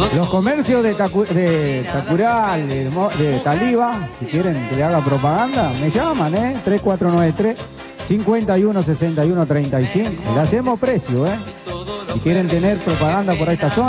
Los comercios de Tacural, de Taliba, si quieren que le haga propaganda, me llaman, 3493-516135. Le hacemos precio, Si quieren tener propaganda por esta zona.